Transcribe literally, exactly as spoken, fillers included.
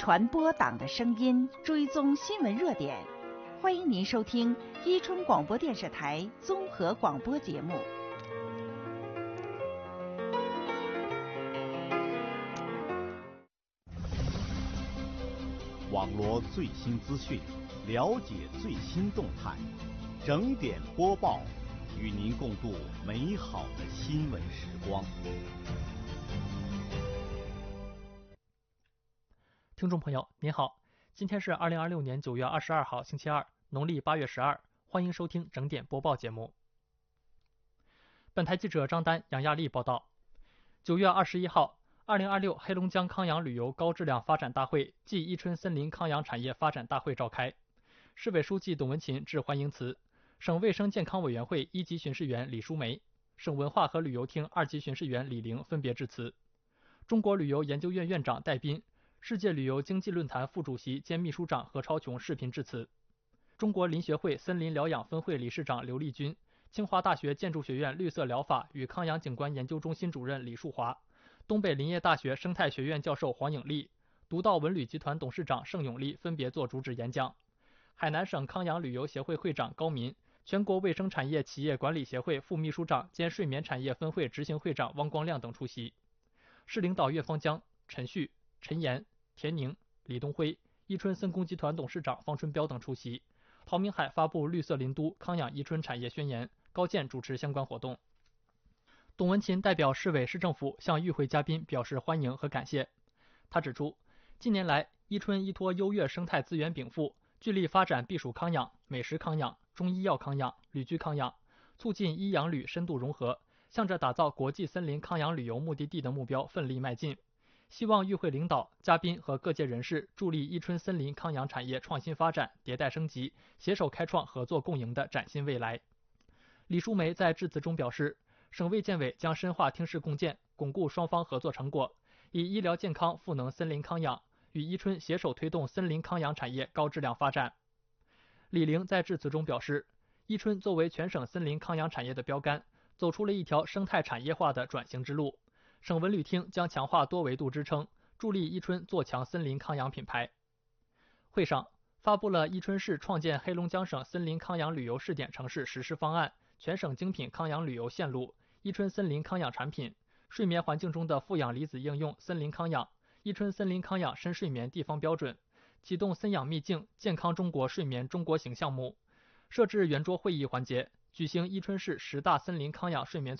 传播党的声音，追踪新闻热点。欢迎您收听伊春广播电视台综合广播节目。 网罗最新资讯，了解最新动态，整点播报，与您共度美好的新闻时光。 听众朋友您好，今天是二零二六年九月二十二号星期二，农历八月十二，欢迎收听整点播报节目。本台记者张丹、杨亚丽报道。九月二十一号，二零二六黑龙江康养旅游高质量发展大会暨伊春森林康养产业发展大会召开，市委书记董文勤致欢迎词，省卫生健康委员会一级巡视员李淑梅、省文化和旅游厅二级巡视员李玲分别致辞。中国旅游研究院院长戴斌、世界旅游经济论坛副主席兼秘书长何超琼视频致辞。中国林学会森林疗养分会理事长刘丽君、清华大学建筑学院绿色疗法与康养景观研究中心主任李树华、东北林业大学生态学院教授黄颖丽、独到文旅集团董事长盛永利分别作主旨演讲。海南省康养旅游协会会长高民、全国卫生产业企业管理协会副秘书长兼睡眠产业分会执行会长汪光亮等出席。市领导岳方江、陈旭、陈岩、田宁、李东辉、伊春森工集团董事长方春彪等出席。陶明海发布绿色林都康养伊春产业宣言，高健主持相关活动。董文勤代表市委市政府向与会嘉宾表示欢迎和感谢。他指出，近年来伊春依托优越生态资源禀赋，聚力发展避暑康养、美食康养、中医药康养、旅居康养，促进医养旅深度融合，向着打造国际森林康养旅游目的地的目标奋力迈进。希望与会领导、嘉宾和各界人士助力伊春森林康养产业创新发展、迭代升级，携手开创合作共赢的崭新未来。李淑梅在致辞中表示，省卫健委将深化听市共建，巩固双方合作成果，以医疗健康赋能森林康养，与伊春携手推动森林康养产业高质量发展。李玲在致辞中表示，伊春作为全省森林康养产业的标杆，走出了一条生态产业化的转型之路。省文旅厅将强化多维度支撑，助力伊春做强森林康养品牌。会上发布了伊春市创建黑龙江省森林康养旅游试点城市实施方案、全省精品康养旅游线路、伊春森林康养产品、睡眠环境中的负氧离子应用森林康养、伊春森林康养深睡眠地方标准，启动森养秘境健康中国睡眠中国行项目，设置圆桌会议环节，举行伊春市十大森林康养睡眠